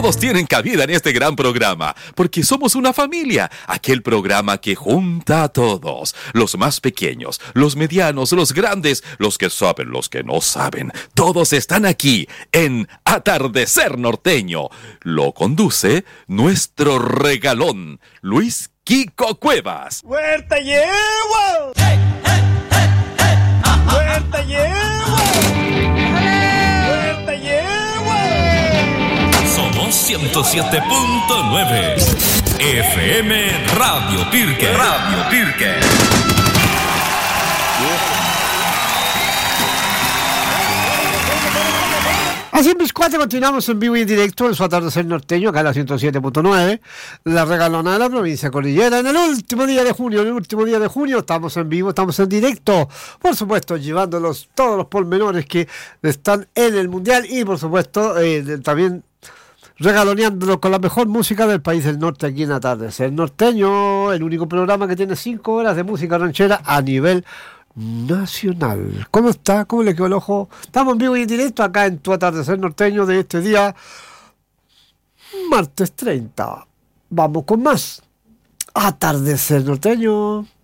Todos tienen cabida en este gran programa, porque somos una familia. Aquel programa que junta a todos, los más pequeños, los medianos, los grandes, los que saben, los que no saben. Todos están aquí en Atardecer Norteño. Lo conduce nuestro regalón, Luis Kiko Cuevas. ¡Huerta llevo! ¡Hey, hey, hey, hey! ¡Ajá! ¡Huerta llevo! ¡Huerta llevo! Somos 107.9 FM Radio Pirque. Radio Pirque. Así en mis cuatro continuamos en vivo y en directo en su Atardecer Norteño, acá en la 107.9, la regalona de la provincia Cordillera. En el último día de junio, estamos en vivo, estamos en directo, por supuesto, llevándolos todos los pormenores que están en el Mundial y, por supuesto, también regaloneándolos con la mejor música del país del norte aquí en Atardecer Norteño, el único programa que tiene 5 horas de música ranchera a nivel nacional. ¿Cómo está? ¿Cómo le quedó el ojo? Estamos en vivo y en directo acá en tu Atardecer Norteño de este día martes 30. Vamos con más Atardecer Norteño.